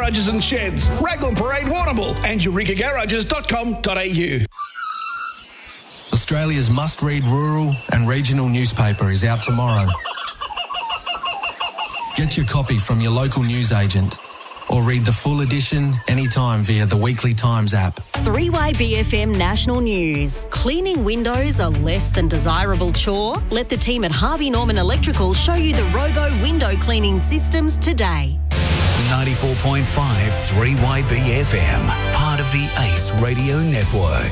Garages and Sheds, Raglan Parade Warrnambool and EurekaGarages.com.au. Australia's must-read rural and regional newspaper is out tomorrow. Get your copy from your local newsagent or read the full edition anytime via the Weekly Times app. 3YBFM National News. Cleaning windows a less than desirable chore? Let the team at Harvey Norman Electrical show you the Robo window cleaning systems today. 94.5 3YBFM, part of the ACE Radio Network.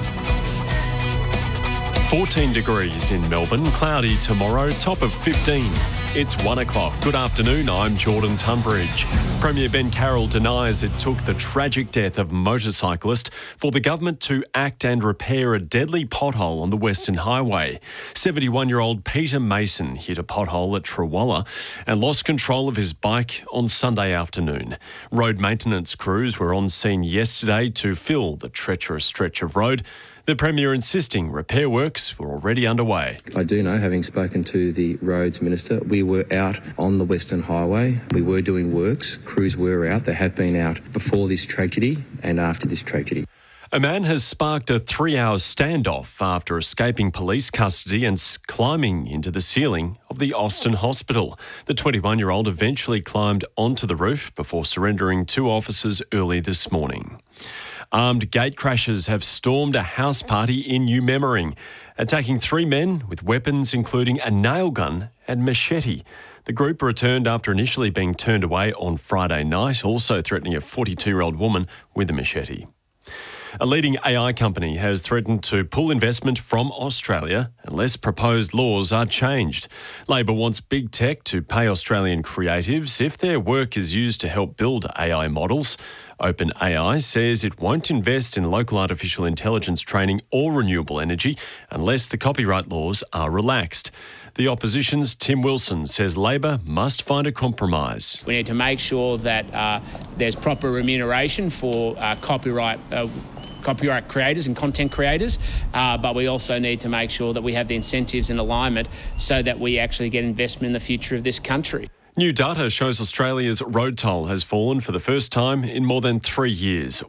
14 degrees in Melbourne, cloudy tomorrow, top of 15. It's 1 o'clock. Good afternoon, I'm Jordan Tunbridge. Premier Ben Carroll denies it took the tragic death of a motorcyclist for the government to act and repair a deadly pothole on the Western Highway. 71-year-old Peter Mason hit a pothole at Trawalla and lost control of his bike on Sunday afternoon. Road maintenance crews were on scene yesterday to fill the treacherous stretch of road. The Premier insisting repair works were already underway. I do know, having spoken to the Roads Minister, we were out on the Western Highway. We were doing works. Crews were out. They have been out before this tragedy and after this tragedy. A man has sparked a 3-hour standoff after escaping police custody and climbing into the ceiling of the Austin Hospital. The 21-year-old eventually climbed onto the roof before surrendering to officers early this morning. Armed gatecrashers have stormed a house party in New Memmering, attacking 3 men with weapons including a nail gun and machete. The group returned after initially being turned away on Friday night, also threatening a 42-year-old woman with a machete. A leading AI company has threatened to pull investment from Australia unless proposed laws are changed. Labor wants big tech to pay Australian creatives if their work is used to help build AI models. OpenAI says it won't invest in local artificial intelligence training or renewable energy unless the copyright laws are relaxed. The opposition's Tim Wilson says Labor must find a compromise. We need to make sure that there's proper remuneration for copyright creators and content creators, but we also need to make sure that we have the incentives in alignment so that we actually get investment in the future of this country. New data shows Australia's road toll has fallen for the first time in more than 3 years.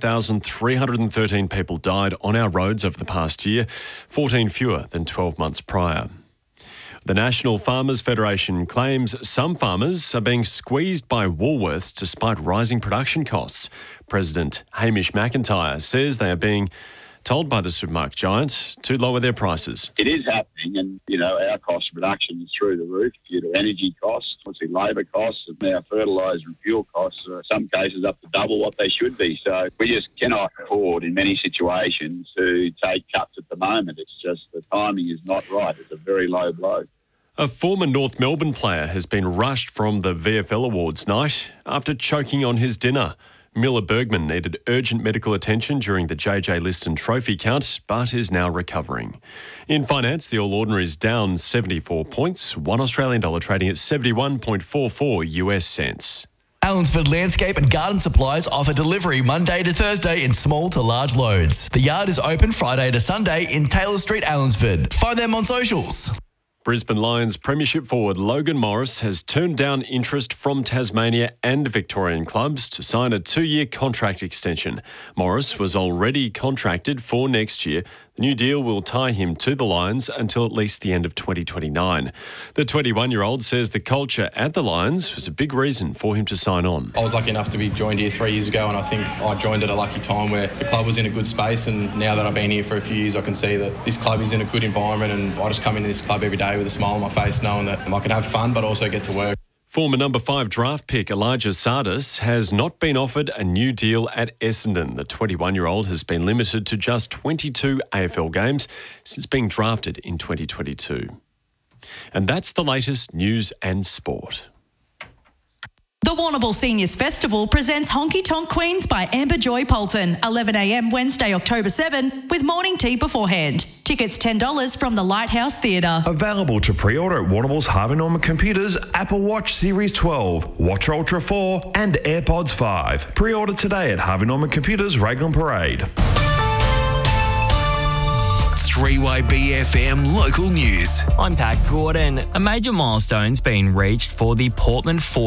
1,313 people died on our roads over the past year, 14 fewer than 12 months prior. The National Farmers Federation claims some farmers are being squeezed by Woolworths despite rising production costs. President Hamish McIntyre says they are being told by the supermarket giant to lower their prices. It is happening, and, our cost of production is through the roof due to energy costs, obviously labour costs, and now fertiliser and fuel costs are in some cases up to double what they should be. So we just cannot afford in many situations to take cuts at the moment. It's just the timing is not right. It's a very low blow. A former North Melbourne player has been rushed from the VFL Awards night after choking on his dinner. Miller Bergman needed urgent medical attention during the JJ Liston trophy count, but is now recovering. In finance, the All Ordinaries down 74 points, $1 Australian dollar trading at 71.44 US cents. Allensford Landscape and Garden Supplies offer delivery Monday to Thursday in small to large loads. The yard is open Friday to Sunday in Taylor Street, Allensford. Find them on socials. Brisbane Lions Premiership forward Logan Morris has turned down interest from Tasmania and Victorian clubs to sign a 2-year contract extension. Morris was already contracted for next year. The new deal will tie him to the Lions until at least the end of 2029. The 21-year-old says the culture at the Lions was a big reason for him to sign on. I was lucky enough to be joined here 3 years ago, and I think I joined at a lucky time where the club was in a good space, and now that I've been here for a few years, I can see that this club is in a good environment, and I just come into this club every day with a smile on my face knowing that I can have fun but also get to work. Former number 5 draft pick Elijah Sardis has not been offered a new deal at Essendon. The 21-year-old has been limited to just 22 AFL games since being drafted in 2022. And that's the latest news and sport. The Warrnambool Seniors Festival presents Honky Tonk Queens by Amber Joy Polton, 11am Wednesday, October 7, with morning tea beforehand. Tickets $10 from the Lighthouse Theatre. Available to pre-order at Warrnambool's Harvey Norman Computers, Apple Watch Series 12, Watch Ultra 4 and AirPods 5. Pre-order today at Harvey Norman Computers, Raglan Parade. 3YBFM Local News. I'm Pat Gordon. A major milestone's been reached for the Portland